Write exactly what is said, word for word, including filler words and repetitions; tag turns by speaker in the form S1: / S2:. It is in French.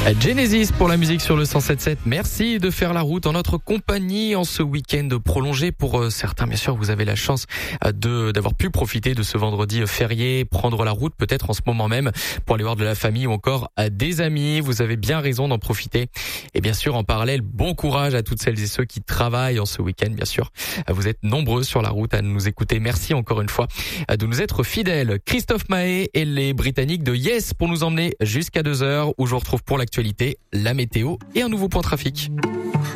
S1: Genesis pour la musique sur le cent sept sept. Merci de faire la route en notre compagnie en ce week-end prolongé. Pour certains, bien sûr, vous avez la chance de d'avoir pu profiter de ce vendredi férié, prendre la route peut-être en ce moment même pour aller voir de la famille ou encore des amis. Vous avez bien raison d'en profiter. Et bien sûr, en parallèle, bon courage à toutes celles et ceux qui travaillent en ce week-end. Bien sûr, vous êtes nombreux sur la route à nous écouter. Merci encore une fois de nous être fidèles. Christophe Mahé et les Britanniques de Yes pour nous emmener jusqu'à deux heures où je vous retrouve pour l'actualité, la météo et un nouveau point trafic.